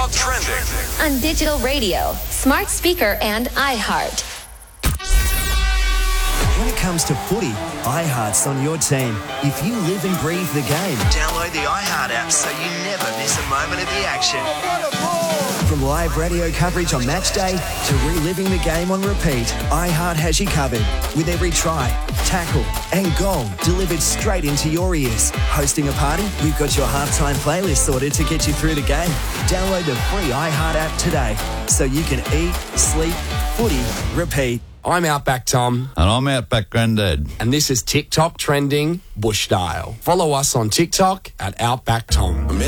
TikTok trending. On digital radio, smart speaker, and iHeart. When it comes to footy, iHeart's on your team. If you live and breathe the game, download the iHeart app so you never miss a moment of the action. From live radio coverage on match day to reliving the game on repeat, iHeart has you covered with every try, tackle and goal delivered straight into your ears. Hosting a party? We've got your halftime playlist sorted to get you through the game. Download the free iHeart app today so you can eat, sleep, footy, repeat. I'm Outback Tom. And I'm Outback Grandad. And this is TikTok Trending Bush Style. Follow us on TikTok at Outback Tom.